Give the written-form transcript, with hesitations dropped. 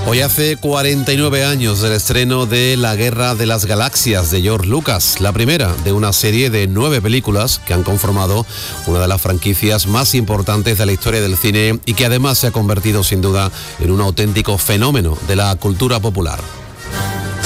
Hoy hace 49 años del estreno de La Guerra de las Galaxias de George Lucas, la primera de una serie de 9 películas que han conformado una de las franquicias más importantes de la historia del cine y que además se ha convertido sin duda en un auténtico fenómeno de la cultura popular.